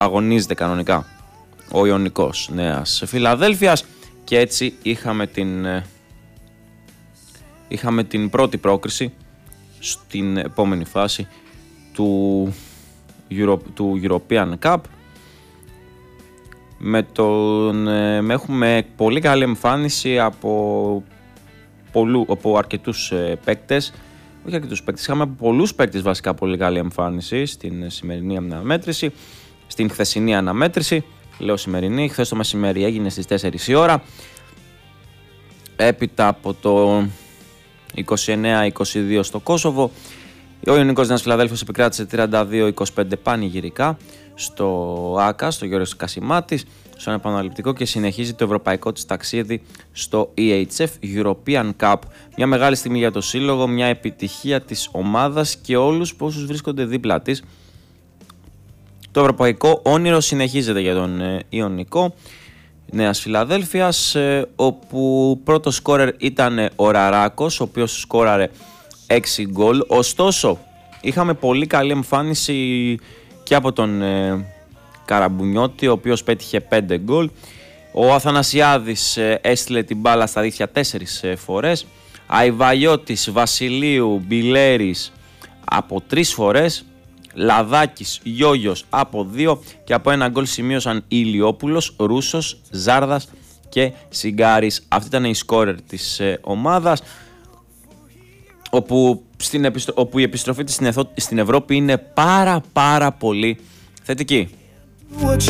αγωνίζεται κανονικά ο Ιωνικός Νέας Φιλαδέλφειας και έτσι είχαμε την πρώτη πρόκριση στην επόμενη φάση του European Cup. Έχουμε πολύ καλή εμφάνιση από αρκετούς παίκτες. Όχι αρκετούς παίκτες, είχαμε από πολλούς παίκτες βασικά πολύ καλή εμφάνιση στην σημερινή αναμέτρηση. Στην χθεσινή αναμέτρηση, λέω σημερινή, χθες το μεσημέρι έγινε στις 4 η ώρα. Έπειτα από το 29-22 στο Κόσοβο, ο Ιωνικός Νέας Φιλαδέλφειας επικράτησε 32-25 πανηγυρικά στο ΆΚΑ, στο Γιώργος Κασιμάτης, στον επαναληπτικό, και συνεχίζει το ευρωπαϊκό της ταξίδι στο EHF European Cup. Μια μεγάλη στιγμή για το σύλλογο, μια επιτυχία της ομάδας και όλους όσους βρίσκονται δίπλα της. Το ευρωπαϊκό όνειρο συνεχίζεται για τον Ιωνικό Νέας Φιλαδέλφειας, όπου πρώτο σκόρερ ήταν ο Ραράκος, ο οποίος σκόραρε 6 γκολ. Ωστόσο, είχαμε πολύ καλή εμφάνιση και από τον Καραμπουνιώτη, ο οποίος πέτυχε 5 γκολ. Ο Αθανασιάδης έστειλε την μπάλα στα δίχτυα 4 φορές. Αϊβαλιώτης, Βασιλείου, Μπιλέρης από 3 φορές. Λαδάκης, Γιώγιος από 2 και από 1 γκολ σημείωσαν Ηλιόπουλος, Ρούσος, Ζάρδας και Σιγκάρης. Αυτή ήταν η σκόρερ της ομάδας, όπου η επιστροφή της στην Ευρώπη είναι πάρα πολύ θετική.